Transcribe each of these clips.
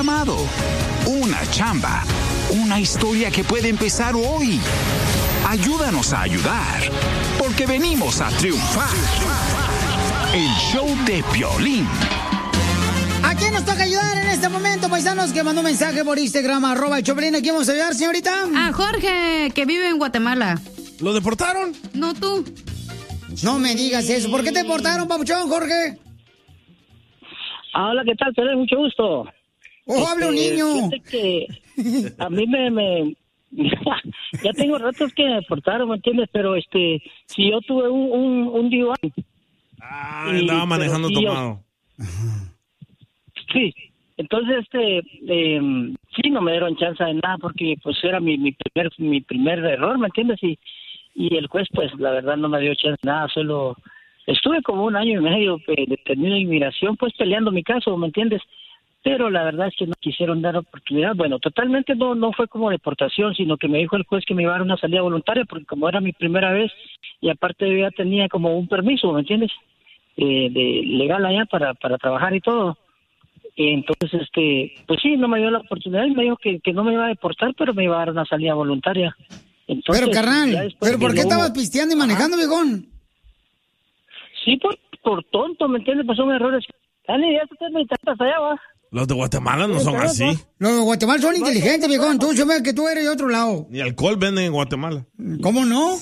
llamado, una chamba, una historia que puede empezar hoy. Ayúdanos a ayudar, porque venimos a triunfar. El show de Piolín. ¿A quién nos toca ayudar en este momento, paisanos? Que mandó un mensaje por Instagram, @el Choplin. ¿A quién vamos a ayudar, señorita? A Jorge, que vive en Guatemala. ¿Lo deportaron? No, tú. No me digas eso. ¿Por qué te deportaron, papuchón, Jorge? Hola, ¿qué tal? Te doy mucho gusto. ¡Oh, habla un niño! Que a mí me ya tengo ratos que me deportaron, ¿me entiendes? Pero si yo tuve un DUI. Andaba manejando tomado. Sí, entonces sí, no me dieron chance de nada porque pues era mi primer error, ¿me entiendes? Y el juez pues la verdad no me dio chance de nada, solo estuve como 1 año y medio detenido de inmigración pues peleando mi caso, ¿me entiendes? Pero la verdad es que no quisieron dar oportunidad. Bueno, totalmente no fue como deportación, sino que me dijo el juez que me iba a dar una salida voluntaria porque como era mi primera vez y aparte yo ya tenía como un permiso, ¿me entiendes? De legal allá para trabajar y todo. Entonces, pues sí, no me dio la oportunidad y me dijo que no me iba a deportar, pero me iba a dar una salida voluntaria. Entonces, pero, carnal, ¿pero por qué estabas pisteando y manejando, viejón? Sí, por tonto, ¿me entiendes? Pues son errores. Dale, ya te me hasta allá, va. Los de Guatemala no son así. Los de Guatemala son inteligentes, viejón. Tú se ve que tú eres de otro lado. Ni alcohol venden en Guatemala. ¿Cómo no?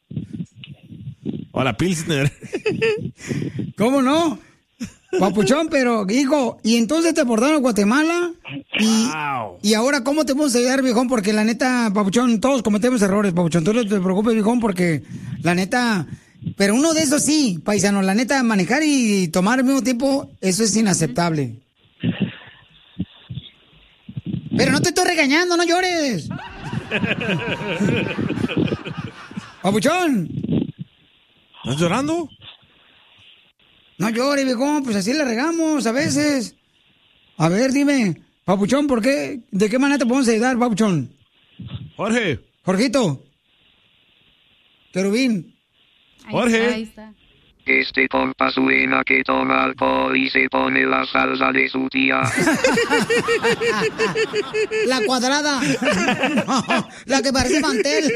O la Pilsner. ¿Cómo no? Papuchón, pero, hijo, y entonces te deportaron a Guatemala. Y ahora, ¿cómo te vamos a ayudar, viejón? Porque la neta, Papuchón, todos cometemos errores, Papuchón. Tú no te preocupes, viejón, porque la neta. Pero uno de esos sí, paisano, la neta, manejar y tomar al mismo tiempo, eso es inaceptable. Pero no te estoy regañando, no llores. Papuchón. ¿Estás llorando? No llores, viejón, pues así le regamos a veces. A ver, dime, Papuchón, ¿por qué? ¿De qué manera te podemos ayudar, Papuchón? Jorge. Jorgito. Querubín. Jorge. Ahí está. Este compa suena que toma alcohol y se pone la salsa de su tía. La cuadrada. La que parece mantel.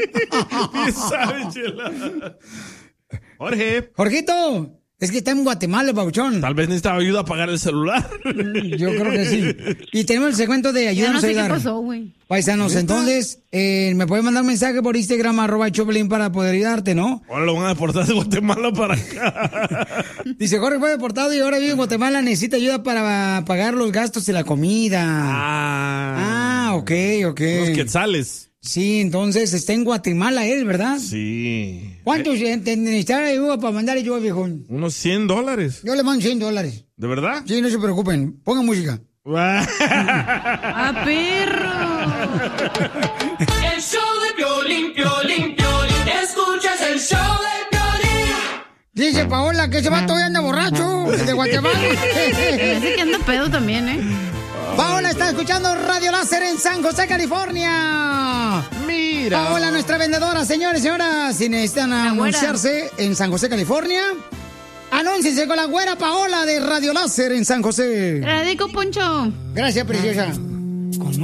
Jorge. Jorgito. Es que está en Guatemala, Papuchón. Tal vez necesitaba ayuda a pagar el celular. Yo creo que sí. Y tenemos el segmento de ayúdanos a ayudar. ¿Qué pasó, güey? Paisanos, entonces, me pueden mandar un mensaje por Instagram, @Choplin para poder ayudarte, ¿no? Ahora lo van a deportar de Guatemala para acá. Dice, Jorge fue deportado y ahora vive en Guatemala, necesita ayuda para pagar los gastos de la comida. Ok. Los quetzales. Sí, entonces está en Guatemala él, ¿verdad? Sí. ¿Cuántos necesitan ayuda para mandarle yo, viejón? Unos $100. Yo le mando $100. ¿De verdad? Sí, no se preocupen. Pongan música. ¡A perro! El show de Piolín, Piolín, Piolín. Escuchas el show de Piolín. Dice Paola que ese vato hoy anda borracho, el de Guatemala. Parece que anda pedo también, ¿eh? Paola está escuchando Radio Láser en San José, California. Mira. Paola, nuestra vendedora, señores y señoras, si necesitan anunciarse en San José, California, anúnciense con la güera Paola de Radio Láser en San José. Te la dedico, Poncho. Gracias, preciosa.